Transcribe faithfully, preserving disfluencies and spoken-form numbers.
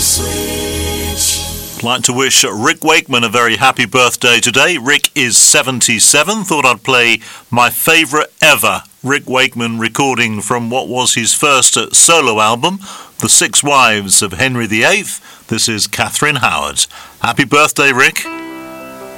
I'd like to wish Rick Wakeman a very happy birthday today. Rick is seventy-seven. Thought I'd play my favourite ever Rick Wakeman recording from what was his first solo album, The Six Wives of Henry the Eighth. This is Catherine Howard. Happy birthday, Rick.